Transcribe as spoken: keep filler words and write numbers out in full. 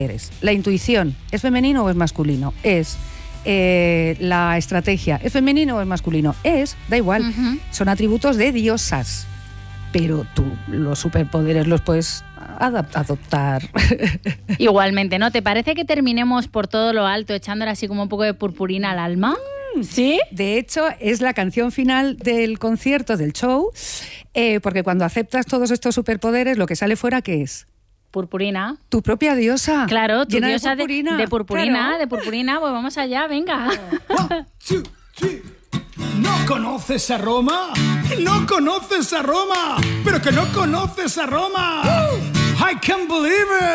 eres. La intuición, ¿es femenino o es masculino? Es... Eh, la estrategia, ¿es femenino o es masculino? Es, da igual, uh-huh. Son atributos de diosas. Pero tú los superpoderes los puedes adapt- adoptar. Igualmente, ¿no? ¿Te parece que terminemos por todo lo alto echándole así como un poco de purpurina al alma? ¿Sí? De hecho, es la canción final del concierto, del show, eh, porque cuando aceptas todos estos superpoderes, lo que sale fuera, ¿qué es? Purpurina. Tu propia diosa. Claro, tu llena diosa de purpurina. De, de purpurina, claro. de purpurina, pues vamos allá, venga. One, two, three. ¿No conoces a Roma? ¿No conoces a Roma? ¿Pero que no conoces a Roma? I can't believe it.